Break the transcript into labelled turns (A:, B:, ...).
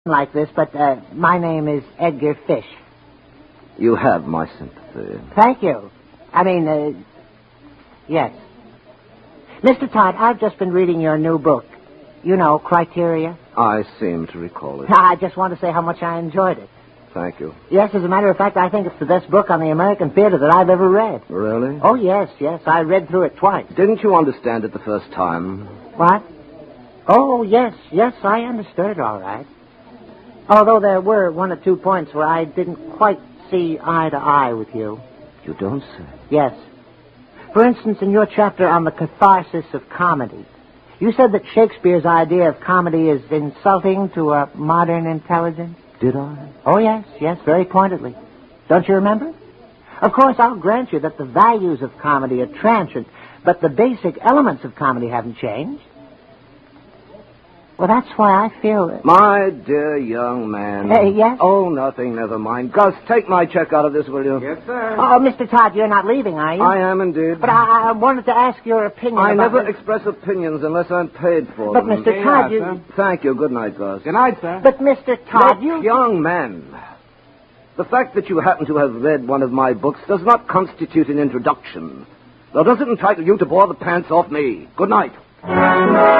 A: like this, but my name is Edgar Fish.
B: You have my sympathy.
A: Thank you. I mean, yes. Mr. Todd, I've just been reading your new book. You know, Criteria.
B: I seem to recall it.
A: I just want to say how much I enjoyed it.
B: Thank you.
A: Yes, as a matter of fact, I think it's the best book on the American theater that I've ever read.
B: Really?
A: Oh, yes. I read through it twice.
B: Didn't you understand it the first time?
A: What? Oh, yes, I understood it all right. Although there were 1 or 2 points where I didn't quite see eye to eye with you.
B: You don't say.
A: Yes. For instance, in your chapter on the catharsis of comedy, you said that Shakespeare's idea of comedy is insulting to a modern intelligence.
B: Did I?
A: Oh, yes, very pointedly. Don't you remember? Of course, I'll grant you that the values of comedy are transient, but the basic elements of comedy haven't changed. Well, that's why I feel that...
B: My dear young man.
A: Yes?
B: Oh, nothing, never mind. Gus, take my check out of this, will you?
C: Yes, sir.
A: Oh, Mr. Todd, you're not leaving, are you?
B: I am indeed.
A: But I wanted to ask your opinion
B: I
A: about...
B: never express opinions unless I'm paid for
A: But,
B: them.
A: Mr. Todd, you...
C: sir.
B: Thank you. Good night, Gus.
C: Good night, sir.
A: But, Mr. Todd,
B: Look, young man, the fact that you happen to have read one of my books does not constitute an introduction. Nor does it entitle you to bore the pants off me. Good night.